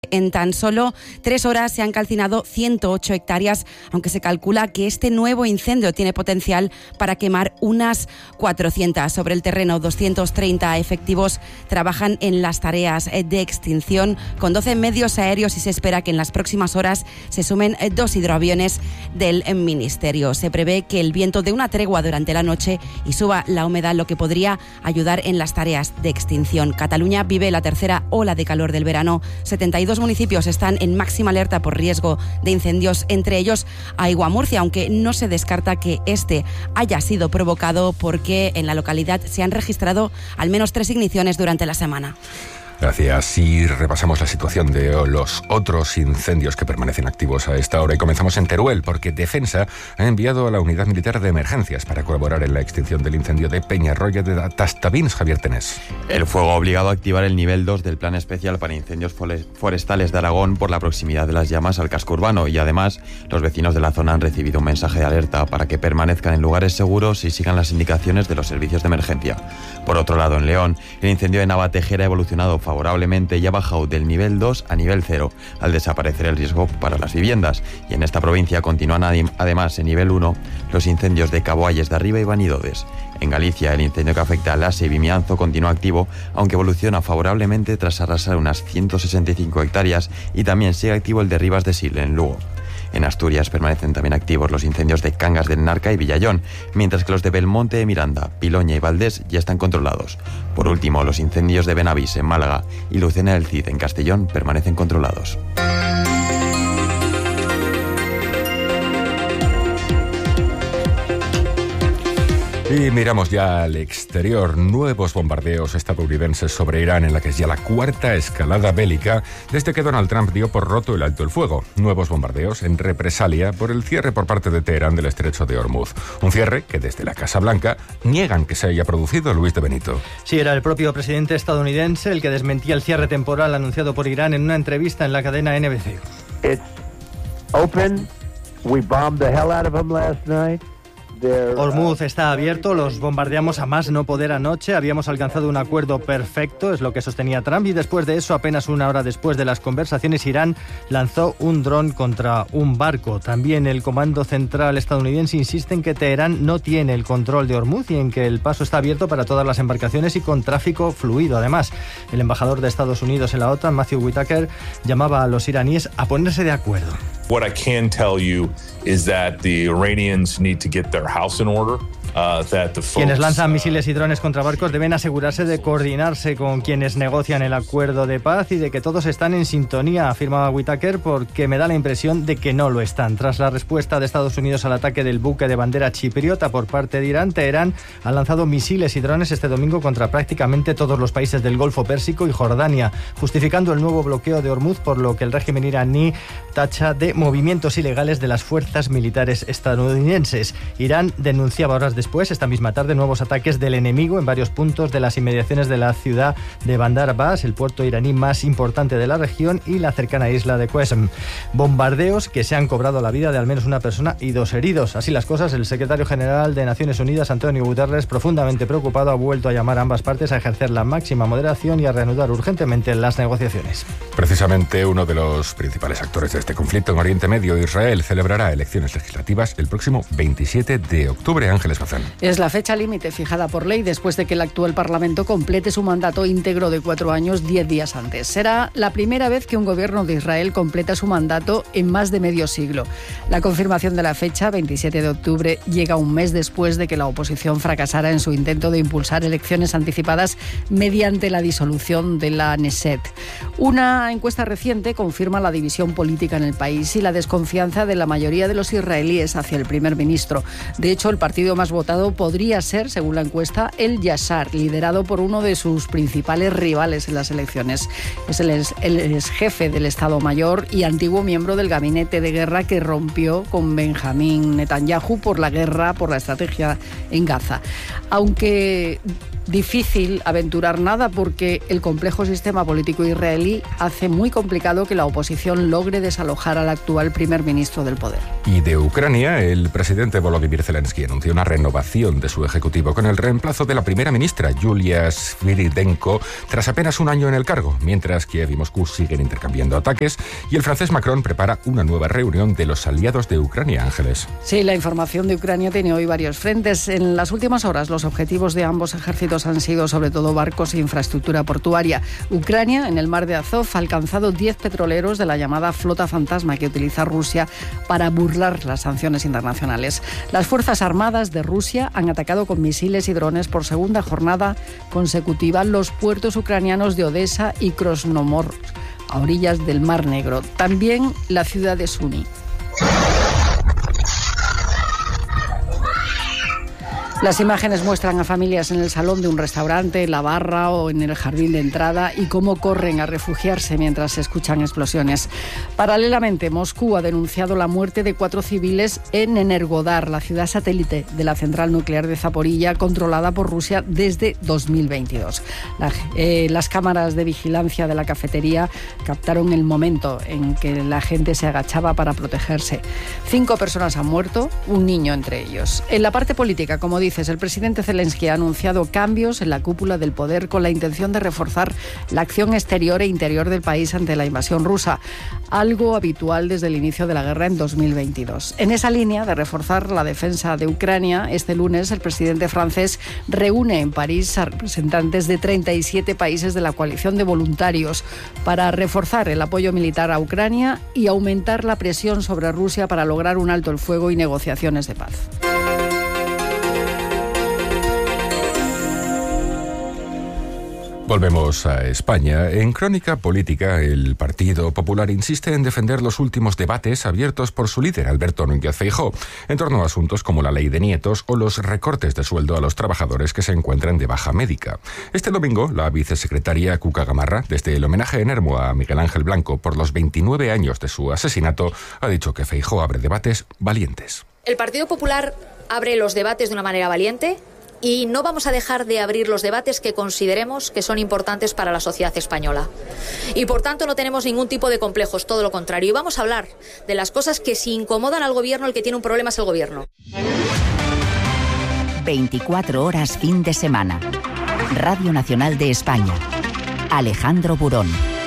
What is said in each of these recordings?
En tan solo 3 horas se han calcinado 108 hectáreas, aunque se calcula que este nuevo incendio tiene potencial para quemar unas 400. Sobre el terreno, 230 efectivos trabajan en las tareas de extinción con 12 medios aéreos y se espera que en las próximas horas se sumen 2 hidroaviones del Ministerio. Se prevé que el viento dé una tregua durante la noche y suba la humedad, lo que podría ayudar en las tareas de extinción. Cataluña vive la tercera ola de calor del verano. 72 municipios están en máxima alerta por riesgo de incendios, entre ellos Aigua Murcia, aunque no se descarta que este haya sido provocado porque en la localidad se han registrado al menos 3 igniciones durante la semana. Gracias. Y repasamos la situación de los otros incendios que permanecen activos a esta hora. Y comenzamos en Teruel, porque Defensa ha enviado a la Unidad Militar de Emergencias para colaborar en la extinción del incendio de Peñarroya de Tastavins. Javier Tenés. El fuego ha obligado a activar el nivel 2 del Plan Especial para Incendios Forestales de Aragón por la proximidad de las llamas al casco urbano. Y además, los vecinos de la zona han recibido un mensaje de alerta para que permanezcan en lugares seguros y sigan las indicaciones de los servicios de emergencia. Por otro lado, en León, el incendio de Navatejera ha evolucionado favorablemente y ha bajado del nivel 2 a nivel 0, al desaparecer el riesgo para las viviendas. Y en esta provincia continúan además en nivel 1 los incendios de Caboalles de Arriba y Banidodes. En Galicia, el incendio que afecta a Lase y Vimianzo continúa activo, aunque evoluciona favorablemente tras arrasar unas 165 hectáreas, y también sigue activo el de Ribas de Sil, en Lugo. En Asturias permanecen también activos los incendios de Cangas del Narca y Villayón, mientras que los de Belmonte de Miranda, Piloña y Valdés ya están controlados. Por último, los incendios de Benavís en Málaga y Lucena del Cid en Castellón permanecen controlados. Y miramos ya al exterior. Nuevos bombardeos estadounidenses sobre Irán, en la que es ya la 4ª escalada bélica desde que Donald Trump dio por roto el alto el fuego. Nuevos bombardeos en represalia por el cierre por parte de Teherán del estrecho de Hormuz. Un cierre que desde la Casa Blanca niegan que se haya producido. Luis de Benito. Sí, era el propio presidente estadounidense el que desmentía el cierre temporal anunciado por Irán en una entrevista en la cadena NBC. It's open. We bombed the hell out of them last night. Hormuz está abierto, los bombardeamos a más no poder anoche, habíamos alcanzado un acuerdo perfecto, es lo que sostenía Trump, y después de eso, apenas una hora después de las conversaciones, Irán lanzó un dron contra un barco. También el Comando Central estadounidense insiste en que Teherán no tiene el control de Hormuz y en que el paso está abierto para todas las embarcaciones y con tráfico fluido. Además, el embajador de Estados Unidos en la OTAN, Matthew Whitaker, llamaba a los iraníes a ponerse de acuerdo. What I can tell you is that the Iranians need to get their house in order. Quienes lanzan misiles y drones contra barcos deben asegurarse de coordinarse con quienes negocian el acuerdo de paz y de que todos están en sintonía, afirmaba Whitaker, porque me da la impresión de que no lo están. Tras la respuesta de Estados Unidos al ataque del buque de bandera chipriota por parte de Irán, Teherán ha lanzado misiles y drones este domingo contra prácticamente todos los países del Golfo Pérsico y Jordania, justificando el nuevo bloqueo de Hormuz, por lo que el régimen iraní tacha de movimientos ilegales de las fuerzas militares estadounidenses. Irán denunciaba horas después, esta misma tarde, nuevos ataques del enemigo en varios puntos de las inmediaciones de la ciudad de Bandar Abbas, el puerto iraní más importante de la región, y la cercana isla de Qesm. Bombardeos que se han cobrado la vida de al menos una persona y 2 heridos. Así las cosas, el secretario general de Naciones Unidas, Antonio Guterres, profundamente preocupado, ha vuelto a llamar a ambas partes a ejercer la máxima moderación y a reanudar urgentemente las negociaciones. Precisamente uno de los principales actores de este conflicto en Oriente Medio, Israel, celebrará elecciones legislativas el próximo 27 de octubre. Ángeles Bazán. Es la fecha límite fijada por ley después de que el actual Parlamento complete su mandato íntegro de 4 años 10 días antes. Será la primera vez que un gobierno de Israel completa su mandato en más de medio siglo. La confirmación de la fecha, 27 de octubre, llega un mes después de que la oposición fracasara en su intento de impulsar elecciones anticipadas mediante la disolución de la Knesset. Una encuesta reciente confirma la división política en el país y la desconfianza de la mayoría de los israelíes hacia el primer ministro. De hecho, el partido más votado podría ser, según la encuesta, el Yashar, liderado por uno de sus principales rivales en las elecciones. Es el ex jefe del Estado Mayor y antiguo miembro del gabinete de guerra que rompió con Benjamín Netanyahu por la guerra, por la estrategia en Gaza. Aunque difícil aventurar nada porque el complejo sistema político israelí hace muy complicado que la oposición logre desalojar al actual primer ministro del poder. Y de Ucrania, el presidente Volodymyr Zelensky anunció una renovación de su ejecutivo con el reemplazo de la primera ministra, Yulia Sviridenko, tras apenas un año en el cargo, mientras Kiev y Moscú siguen intercambiando ataques y el francés Macron prepara una nueva reunión de los aliados de Ucrania, Ángeles. Sí, la información de Ucrania tiene hoy varios frentes. En las últimas horas, los objetivos de ambos ejércitos han sido sobre todo barcos e infraestructura portuaria. Ucrania, en el mar de Azov, ha alcanzado 10 petroleros de la llamada flota fantasma que utiliza Rusia para burlar las sanciones internacionales. Las Fuerzas Armadas de Rusia han atacado con misiles y drones por segunda jornada consecutiva los puertos ucranianos de Odessa y Krasnomorsk, a orillas del Mar Negro. También la ciudad de Sumy. Las imágenes muestran a familias en el salón de un restaurante, la barra o en el jardín de entrada y cómo corren a refugiarse mientras se escuchan explosiones. Paralelamente, Moscú ha denunciado la muerte de 4 civiles en Energodar, la ciudad satélite de la central nuclear de Zaporilla, controlada por Rusia desde 2022. Las cámaras de vigilancia de la cafetería captaron el momento en que la gente se agachaba para protegerse. 5 personas han muerto, un niño entre ellos. En la parte política, como dice, el presidente Zelensky ha anunciado cambios en la cúpula del poder con la intención de reforzar la acción exterior e interior del país ante la invasión rusa, algo habitual desde el inicio de la guerra en 2022. En esa línea de reforzar la defensa de Ucrania, este lunes el presidente francés reúne en París a representantes de 37 países de la coalición de voluntarios para reforzar el apoyo militar a Ucrania y aumentar la presión sobre Rusia para lograr un alto el fuego y negociaciones de paz. Volvemos a España. En Crónica Política, el Partido Popular insiste en defender los últimos debates abiertos por su líder, Alberto Núñez Feijóo, en torno a asuntos como la ley de nietos o los recortes de sueldo a los trabajadores que se encuentran de baja médica. Este domingo, la vicesecretaria Cuca Gamarra, desde el homenaje en Ermua a Miguel Ángel Blanco por los 29 años de su asesinato, ha dicho que Feijóo abre debates valientes. El Partido Popular abre los debates de una manera valiente, y no vamos a dejar de abrir los debates que consideremos que son importantes para la sociedad española. Y por tanto no tenemos ningún tipo de complejos, todo lo contrario. Y vamos a hablar de las cosas que si incomodan al gobierno, el que tiene un problema es el gobierno. 24 horas fin de semana. Radio Nacional de España. Alejandro Burón.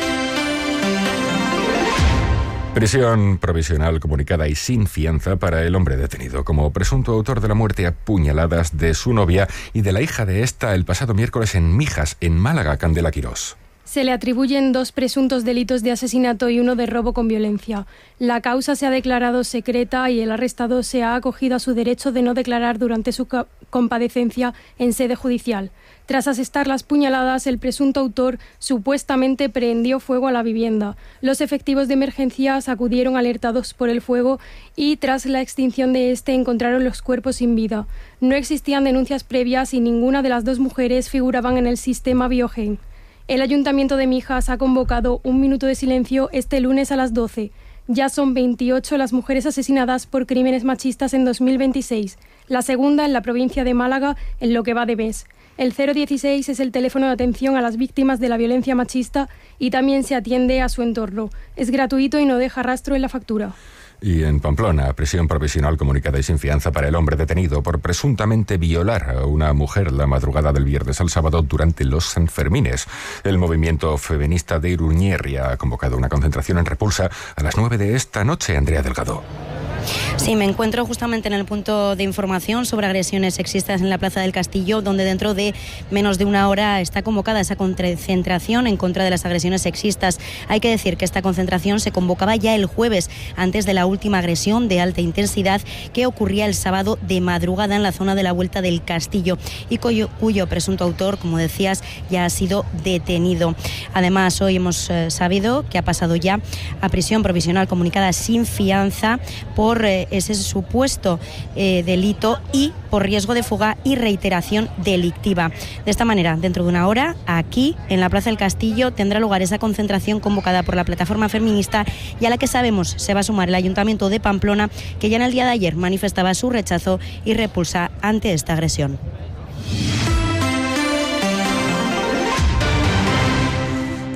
Prisión provisional comunicada y sin fianza para el hombre detenido como presunto autor de la muerte a puñaladas de su novia y de la hija de esta el pasado miércoles en Mijas, en Málaga, Candela Quirós. Se le atribuyen 2 presuntos delitos de asesinato y 1 de robo con violencia. La causa se ha declarado secreta y el arrestado se ha acogido a su derecho de no declarar durante su comparecencia en sede judicial. Tras asestar las puñaladas, el presunto autor supuestamente prendió fuego a la vivienda. Los efectivos de emergencias acudieron alertados por el fuego y tras la extinción de este encontraron los cuerpos sin vida. No existían denuncias previas y ninguna de las 2 mujeres figuraban en el sistema Biogen. El Ayuntamiento de Mijas ha convocado un minuto de silencio este lunes a las 12. Ya son 28 las mujeres asesinadas por crímenes machistas en 2026, la segunda en la provincia de Málaga en lo que va de mes. El 016 es el teléfono de atención a las víctimas de la violencia machista y también se atiende a su entorno. Es gratuito y no deja rastro en la factura. Y en Pamplona, prisión provisional comunicada y sin fianza para el hombre detenido por presuntamente violar a una mujer la madrugada del viernes al sábado durante los Sanfermines. El movimiento feminista de Iruñerri ha convocado una concentración en Repulsa a las 9 de esta noche. Andrea Delgado. Sí, me encuentro justamente en el punto de información sobre agresiones sexistas en la Plaza del Castillo, donde dentro de menos de una hora está convocada esa concentración en contra de las agresiones sexistas. Hay que decir que esta concentración se convocaba ya el jueves, antes de la última agresión de alta intensidad que ocurría el sábado de madrugada en la zona de la Vuelta del Castillo y cuyo presunto autor, como decías, ya ha sido detenido. Además, hoy hemos sabido que ha pasado ya a prisión provisional comunicada sin fianza por ese supuesto delito y por riesgo de fuga y reiteración delictiva. De esta manera, dentro de una hora, aquí en la Plaza del Castillo tendrá lugar esa concentración convocada por la plataforma feminista y a la que sabemos se va a sumar el Ayuntamiento de Pamplona, que ya en el día de ayer manifestaba su rechazo y repulsa ante esta agresión.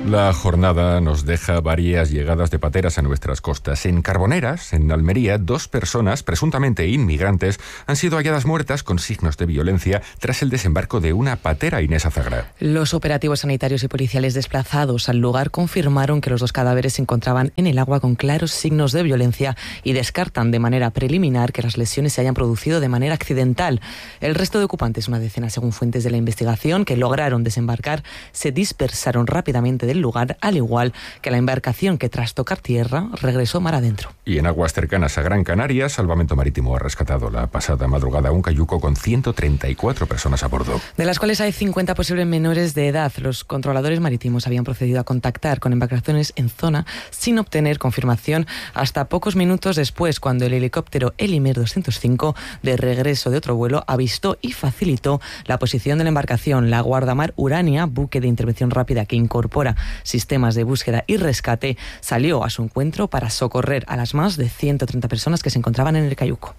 La jornada nos deja varias llegadas de pateras a nuestras costas. En Carboneras, en Almería, 2 personas, presuntamente inmigrantes, han sido halladas muertas con signos de violencia tras el desembarco de una patera. Inés Azagra. Los operativos sanitarios y policiales desplazados al lugar confirmaron que los 2 cadáveres se encontraban en el agua con claros signos de violencia y descartan de manera preliminar que las lesiones se hayan producido de manera accidental. El resto de ocupantes, una decena según fuentes de la investigación, que lograron desembarcar, se dispersaron rápidamente del lugar, al igual que la embarcación que tras tocar tierra regresó mar adentro. Y en aguas cercanas a Gran Canaria, Salvamento Marítimo ha rescatado la pasada madrugada un cayuco con 134 personas a bordo, de las cuales hay 50 posibles menores de edad. Los controladores marítimos habían procedido a contactar con embarcaciones en zona sin obtener confirmación hasta pocos minutos después, cuando el helicóptero Elimer 205, de regreso de otro vuelo, avistó y facilitó la posición de la embarcación. La Guardamar Urania, buque de intervención rápida que incorpora sistemas de búsqueda y rescate, salió a su encuentro para socorrer a las más de 130 personas que se encontraban en el cayuco.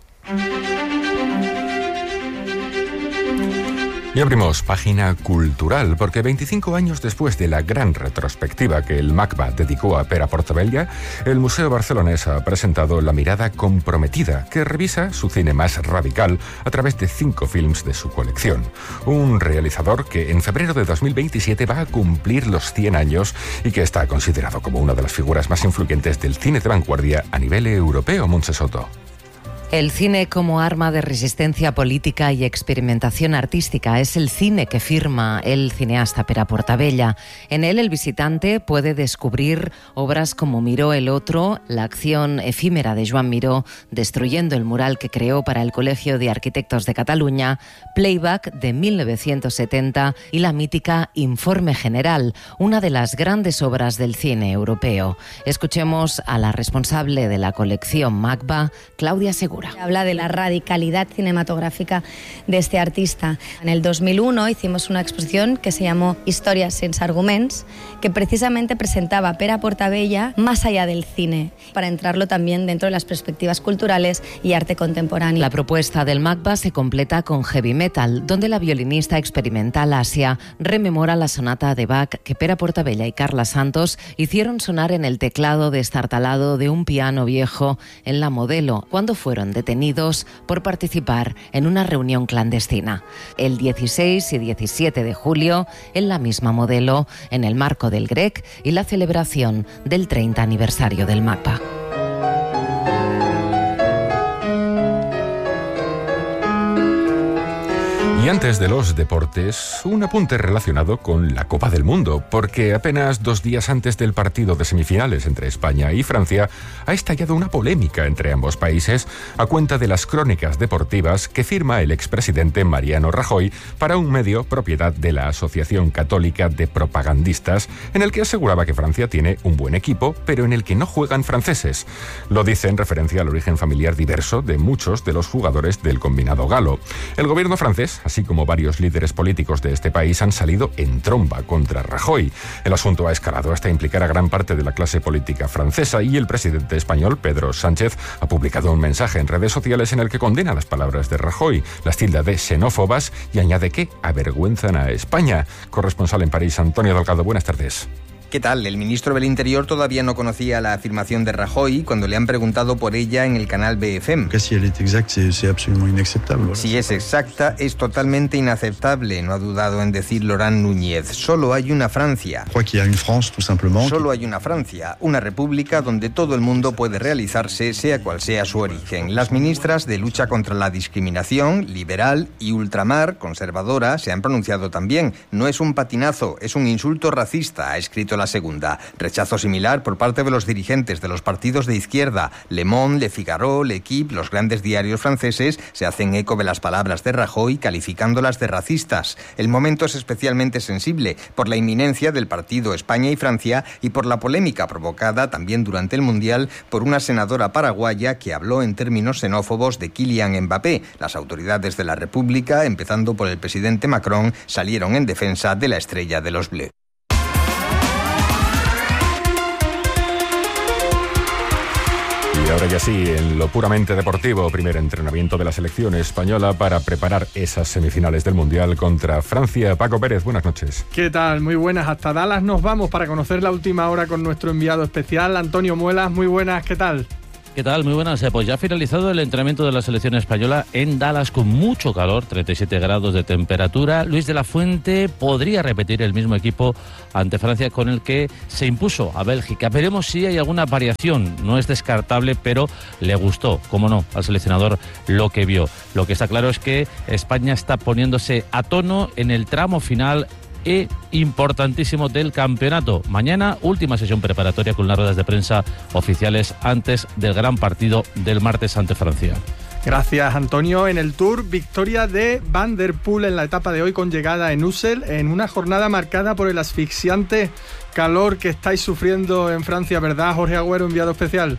Y abrimos página cultural, porque 25 años después de la gran retrospectiva que el MACBA dedicó a Pere Portabella, el Museo Barcelonés ha presentado La mirada comprometida, que revisa su cine más radical a través de 5 films de su colección. Un realizador que en febrero de 2027 va a cumplir los 100 años y que está considerado como una de las figuras más influyentes del cine de vanguardia a nivel europeo. Montse Soto. El cine como arma de resistencia política y experimentación artística es el cine que firma el cineasta Pere Portabella. En él el visitante puede descubrir obras como Miró el otro, la acción efímera de Joan Miró destruyendo el mural que creó para el Colegio de Arquitectos de Cataluña, Playback de 1970 y la mítica Informe General, una de las grandes obras del cine europeo. Escuchemos a la responsable de la colección MACBA, Claudia Segura. Habla de la radicalidad cinematográfica de este artista. En el 2001 hicimos una exposición que se llamó Historias sense arguments, que precisamente presentaba a Pere Portabella más allá del cine, para entrarlo también dentro de las perspectivas culturales y arte contemporáneo. La propuesta del MACBA se completa con Heavy Metal, donde la violinista experimental Asia rememora la sonata de Bach que Pere Portabella y Carla Santos hicieron sonar en el teclado destartalado de un piano viejo en La Modelo, cuando fueron detenidos por participar en una reunión clandestina. El 16 y 17 de julio, en la misma Modelo, en el marco del GREC y la celebración del 30 aniversario del MACBA. Y antes de los deportes, un apunte relacionado con la Copa del Mundo, porque apenas 2 días antes del partido de semifinales entre España y Francia, ha estallado una polémica entre ambos países a cuenta de las crónicas deportivas que firma el expresidente Mariano Rajoy para un medio propiedad de la Asociación Católica de Propagandistas, en el que aseguraba que Francia tiene un buen equipo, pero en el que no juegan franceses. Lo dice en referencia al origen familiar diverso de muchos de los jugadores del combinado galo. El gobierno francés, así como varios líderes políticos de este país, han salido en tromba contra Rajoy. El asunto ha escalado hasta implicar a gran parte de la clase política francesa y el presidente español, Pedro Sánchez, ha publicado un mensaje en redes sociales en el que condena las palabras de Rajoy, las tilda de xenófobas y añade que avergüenzan a España. Corresponsal en París, Antonio Delgado, buenas tardes. ¿Qué tal? El ministro del Interior todavía no conocía la afirmación de Rajoy cuando le han preguntado por ella en el canal BFM. Si es exacta, es totalmente inaceptable, no ha dudado en decir Laurent Núñez. Solo hay una Francia. Solo hay una Francia, una república donde todo el mundo puede realizarse, sea cual sea su origen. Las ministras de lucha contra la discriminación, liberal y ultramar, conservadora, se han pronunciado también. No es un patinazo, es un insulto racista, ha escrito la segunda. Rechazo similar por parte de los dirigentes de los partidos de izquierda. Le Monde, Le Figaro, L'Equipe, los grandes diarios franceses se hacen eco de las palabras de Rajoy, calificándolas de racistas. El momento es especialmente sensible por la inminencia del partido España y Francia y por la polémica provocada también durante el Mundial por una senadora paraguaya que habló en términos xenófobos de Kylian Mbappé. Las autoridades de la República, empezando por el presidente Macron, salieron en defensa de la estrella de los Bleus. Y ahora ya sí, en lo puramente deportivo, primer entrenamiento de la selección española para preparar esas semifinales del Mundial contra Francia. Paco Pérez, buenas noches. ¿Qué tal? Muy buenas. Hasta Dallas nos vamos para conocer la última hora con nuestro enviado especial, Antonio Muelas. Muy buenas, ¿qué tal? ¿Qué tal? Muy buenas. Pues ya ha finalizado el entrenamiento de la selección española en Dallas con mucho calor, 37 grados de temperatura. Luis de la Fuente podría repetir el mismo equipo ante Francia con el que se impuso a Bélgica. Veremos si hay alguna variación. No es descartable, pero le gustó, cómo no, al seleccionador lo que vio. Lo que está claro es que España está poniéndose a tono en el tramo final importantísimo del campeonato. Mañana, última sesión preparatoria con las ruedas de prensa oficiales antes del gran partido del martes ante Francia. Gracias, Antonio. En el Tour, victoria de Van der Poel en la etapa de hoy con llegada en Ussel, en una jornada marcada por el asfixiante calor que estáis sufriendo en Francia, ¿verdad, Jorge Agüero, enviado especial?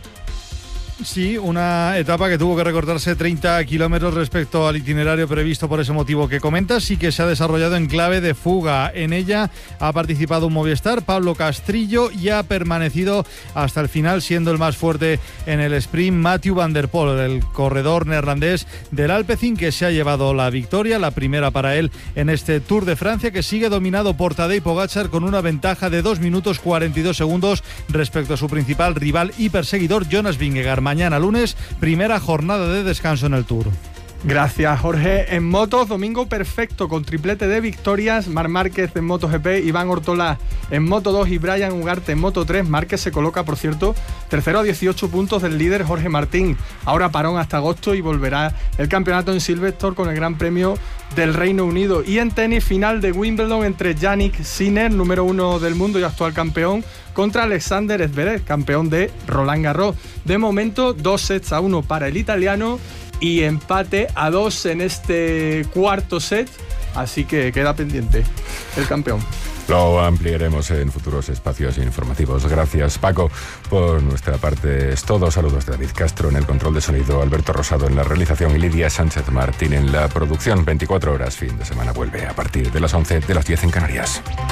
Sí, una etapa que tuvo que recortarse 30 kilómetros respecto al itinerario previsto por ese motivo que comentas, y que se ha desarrollado en clave de fuga. En ella ha participado un Movistar, Pablo Castrillo, y ha permanecido hasta el final, siendo el más fuerte en el sprint Mathieu van der Poel, el corredor neerlandés del Alpecin, que se ha llevado la victoria, la primera para él en este Tour de Francia, que sigue dominado por Tadej Pogačar con una ventaja de 2 minutos 42 segundos respecto a su principal rival y perseguidor, Jonas Vingegaard. Mañana lunes, primera jornada de descanso en el Tour. Gracias, Jorge. En motos, domingo perfecto con triplete de victorias. Marc Márquez en MotoGP, Iván Ortolá en Moto2 y Brian Ugarte en Moto3. Márquez se coloca, por cierto, tercero a 18 puntos del líder Jorge Martín. Ahora parón hasta agosto y volverá el campeonato en Silverstone con el Gran Premio del Reino Unido. Y en tenis, final de Wimbledon entre Jannik Sinner, número 1 del mundo y actual campeón, contra Alexander Zverev, campeón de Roland Garros. De momento, 2-1 para el italiano y empate a 2 en este cuarto set, así que queda pendiente el campeón. Lo ampliaremos en futuros espacios informativos. Gracias, Paco. Por nuestra parte es todo. Saludos de David Castro en el control de sonido, Alberto Rosado en la realización y Lidia Sánchez Martín en la producción. 24 horas, fin de semana, vuelve a partir de las 11, de las 10 en Canarias.